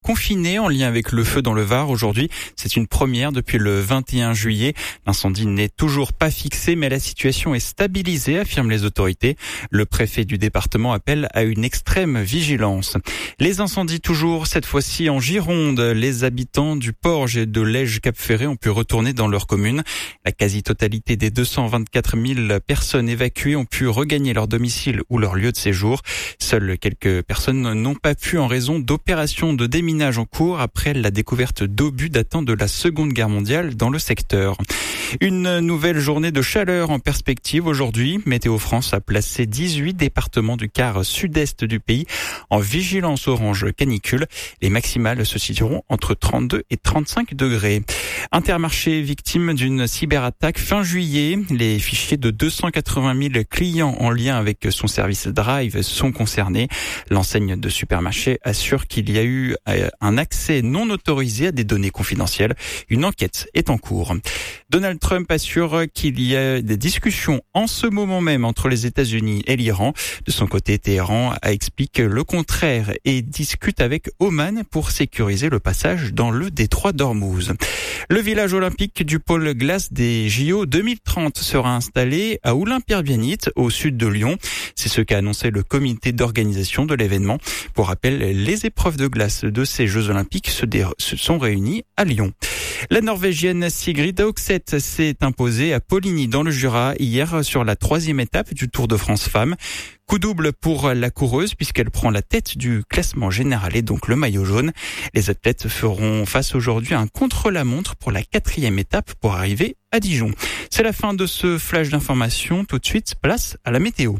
confinés en lien avec le feu dans le Var aujourd'hui. C'est une première depuis le 21 juillet. L'incendie n'est toujours pas fixé, mais la situation est stabilisée, affirment les autorités. Le préfet du département appelle à une extrême vigilance. Les incendies toujours, cette fois-ci en Gironde. Les habitants du Porge et de Lège-Cap-Ferré ont pu retourner dans leur commune. La quasi-totalité des 224 000 personnes évacuées ont pu regagner leur domicile ou leur lieu de séjour. Seules quelques personnes n'ont pas pu en raison d'opérations de déminage en cours après la découverte d'obus datant de la Seconde Guerre mondiale dans le secteur. Une nouvelle journée de chaleur en perspective aujourd'hui. Météo France a placé 18 départements du quart sud-est du pays en vigilance orange canicule. Les maximales se situeront entre 32 et 35 degrés. Intermarché victime d'une cyberattaque fin juillet. Les fichiers de 280 000 clients en lien avec son service Drive sont concernés. L'enseigne de Supermarché assure qu'il y a eu un accès non autorisé à des données confidentielles. Une enquête est en cours. Donald Trump assure qu'il y a des discussions en ce moment même entre les États-Unis et l'Iran. De son côté, Téhéran explique le contraire et discute avec Oman pour sécuriser le passage dans le détroit d'Ormuz. Le village olympique du pôle glace des JO 2030 sera installé à Oulin-Pierre-Biennite, au sud de Lyon. C'est ce qu'a annoncé le comité d'organisation de l'événement. Pour rappel, les épreuves de glace de ces Jeux olympiques se sont réunies à Lyon. La Norvégienne Sigrid Auxeth s'est imposée à Poligny dans le Jura hier sur la 3e étape du Tour de France Femmes. Coup double pour la coureuse puisqu'elle prend la tête du classement général et donc le maillot jaune. Les athlètes feront face aujourd'hui à un contre-la-montre pour la 4e étape pour arriver à Dijon. C'est la fin de ce flash d'information. Tout de suite, place à la météo.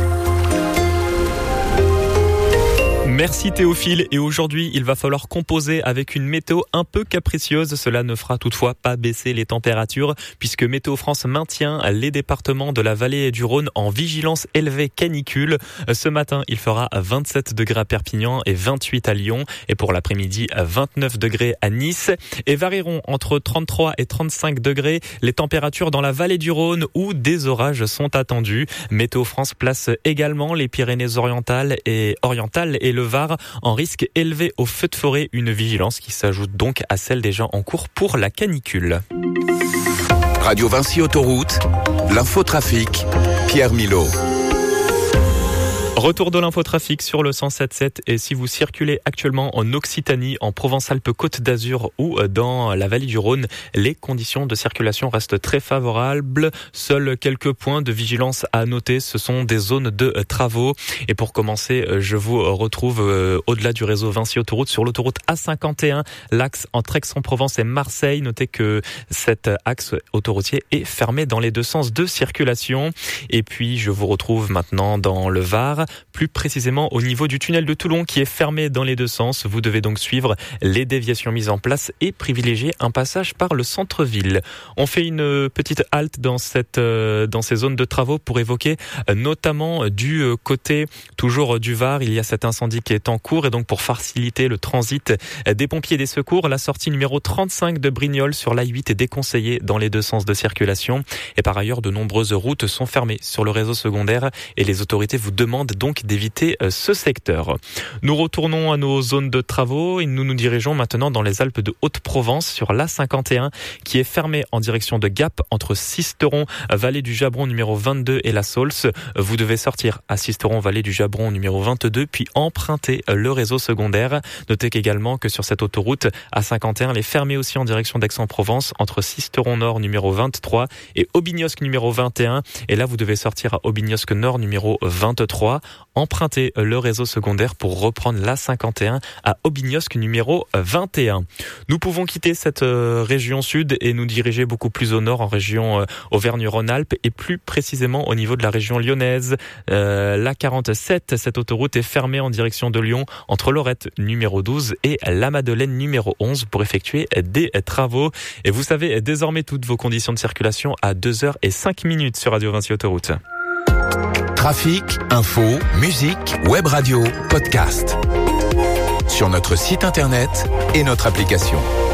Merci Théophile, et aujourd'hui il va falloir composer avec une météo un peu capricieuse. Cela ne fera toutefois pas baisser les températures puisque Météo France maintient les départements de la vallée du Rhône en vigilance élevée canicule. Ce matin il fera 27 degrés à Perpignan et 28 à Lyon, et pour l'après-midi 29 degrés à Nice, et varieront entre 33 et 35 degrés les températures dans la vallée du Rhône où des orages sont attendus. Météo France place également les Pyrénées-Orientales et le Var en risque élevé au feu de forêt, une vigilance qui s'ajoute donc à celle déjà en cours pour la canicule. Radio Vinci Autoroute, l'infotrafic, Pierre Milot. Retour de l'infotrafic sur le 107.7, et si vous circulez actuellement en Occitanie, en Provence-Alpes-Côte d'Azur ou dans la vallée du Rhône, les conditions de circulation restent très favorables. Seuls quelques points de vigilance à noter, ce sont des zones de travaux. Et pour commencer, je vous retrouve au-delà du réseau Vinci Autoroute sur l'autoroute A51, l'axe entre Aix-en-Provence et Marseille. Notez que cet axe autoroutier est fermé dans les deux sens de circulation. Et puis je vous retrouve maintenant dans le Var, plus précisément au niveau du tunnel de Toulon qui est fermé dans les deux sens. Vous devez donc suivre les déviations mises en place et privilégier un passage par le centre-ville. On fait une petite halte dans ces zones de travaux pour évoquer notamment du côté toujours du Var. Il y a cet incendie qui est en cours, et donc pour faciliter le transit des pompiers et des secours, la sortie numéro 35 de Brignoles sur l'A8 est déconseillée dans les deux sens de circulation. Et par ailleurs, de nombreuses routes sont fermées sur le réseau secondaire et les autorités vous demandent donc d'éviter ce secteur. Nous retournons à nos zones de travaux et nous nous dirigeons maintenant dans les Alpes de Haute-Provence sur l'A51 qui est fermée en direction de Gap entre Sisteron, vallée du Jabron numéro 22 et la Saulce. Vous devez sortir à Sisteron, vallée du Jabron numéro 22, puis emprunter le réseau secondaire. Notez également que sur cette autoroute A51, elle est fermée aussi en direction d'Aix-en-Provence entre Sisteron Nord numéro 23 et Aubignosc numéro 21. Et là, vous devez sortir à Aubignosc Nord numéro 23. Empruntez le réseau secondaire pour reprendre l'A51 à Aubignosc numéro 21. Nous pouvons quitter cette région sud et nous diriger beaucoup plus au nord en région Auvergne-Rhône-Alpes et plus précisément au niveau de la région lyonnaise. L'A47, cette autoroute est fermée en direction de Lyon entre Lorette numéro 12 et la Madeleine numéro 11 pour effectuer des travaux. Et vous savez désormais toutes vos conditions de circulation à 2h05 sur Radio Vinci Autoroute. Trafic, info, musique, web radio, podcast. Sur notre site internet et notre application.